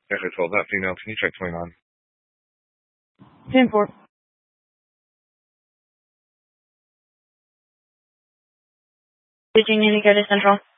Yes, I told that female. Can you check 29? 10-4. Virginia, go to Central.